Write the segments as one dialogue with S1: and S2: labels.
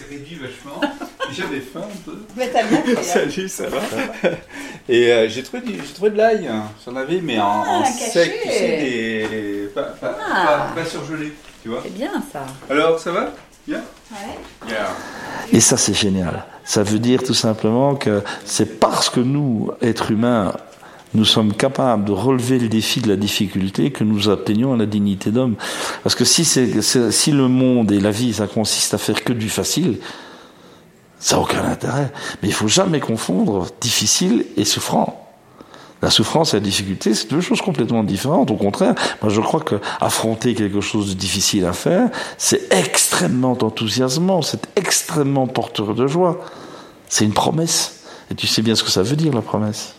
S1: s'est réduit vachement. J'avais faim un peu.
S2: Mais t'as bien fait.
S1: Salut, ça va. Et j'ai trouvé de l'ail. J'en avais, mais en sec, tu sais, pas surgelé, tu vois.
S2: C'est bien ça.
S1: Alors, ça va? Bien?
S2: Ouais.
S1: Yeah.
S3: Et ça, c'est génial. Ça veut dire tout simplement que c'est parce que nous, êtres humains, nous sommes capables de relever le défi de la difficulté que nous atteignons à la dignité d'homme. Parce que si le monde et la vie, ça consiste à faire que du facile, ça n'a aucun intérêt. Mais il faut jamais confondre difficile et souffrant. La souffrance et la difficulté, c'est deux choses complètement différentes. Au contraire, moi je crois que affronter quelque chose de difficile à faire, c'est extrêmement enthousiasmant, c'est extrêmement porteur de joie. C'est une promesse. Et tu sais bien ce que ça veut dire, la promesse.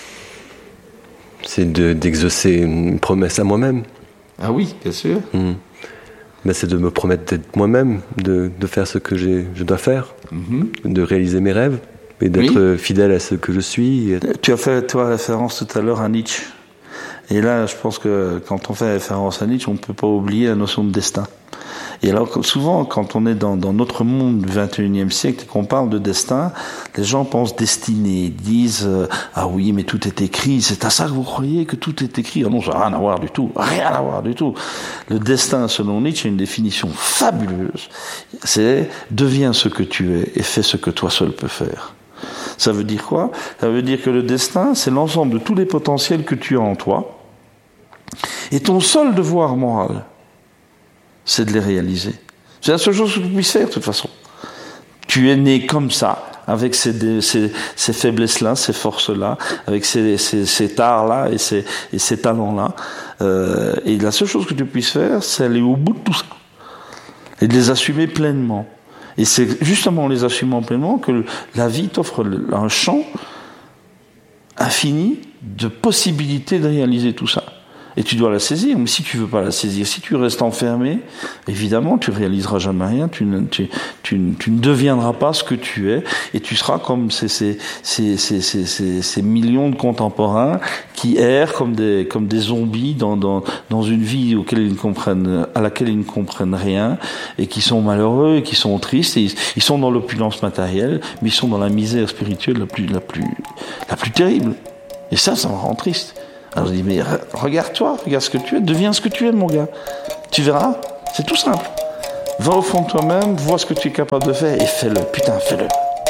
S4: C'est d'exaucer une promesse à moi-même.
S3: Ah oui, bien sûr.
S4: Mais c'est de me promettre d'être moi-même, de faire ce que je dois faire, de réaliser mes rêves et d'être fidèle à ce que je suis.
S3: Tu as fait, toi, référence tout à l'heure à Nietzsche. Et là, je pense que quand on fait référence à Nietzsche, on ne peut pas oublier la notion de destin. Et alors, souvent, quand on est dans notre monde du 21e siècle et qu'on parle de destin, les gens pensent destinée, ils disent ah oui, mais tout est écrit, c'est à ça que vous croyez que tout est écrit? Ah non, ça n'a rien à voir du tout, rien à voir du tout. Le destin, selon Nietzsche, a une définition fabuleuse. C'est deviens ce que tu es et fais ce que toi seul peux faire. Ça veut dire quoi? Ça veut dire que le destin, c'est l'ensemble de tous les potentiels que tu as en toi. Et ton seul devoir moral, c'est de les réaliser. C'est la seule chose que tu puisses faire, de toute façon. Tu es né comme ça, avec ces faiblesses-là, ces forces-là, avec ces tares-là et ces talents-là. Et la seule chose que tu puisses faire, c'est aller au bout de tout ça. Et de les assumer pleinement. Et c'est justement en les assumant pleinement que la vie t'offre un champ infini de possibilités de réaliser tout ça. Et tu dois la saisir, mais si tu veux pas la saisir, si tu restes enfermé, évidemment, tu réaliseras jamais rien, tu ne deviendras pas ce que tu es, et tu seras comme ces millions de contemporains qui errent comme des zombies dans une vie à laquelle ils ne comprennent rien, et qui sont malheureux, et qui sont tristes, et ils sont dans l'opulence matérielle, mais ils sont dans la misère spirituelle la plus terrible. Et ça me rend triste. Alors je dis, mais regarde-toi, regarde ce que tu es, deviens ce que tu es, mon gars. Tu verras, c'est tout simple. Va au fond de toi-même, vois ce que tu es capable de faire et fais-le. Putain, fais-le.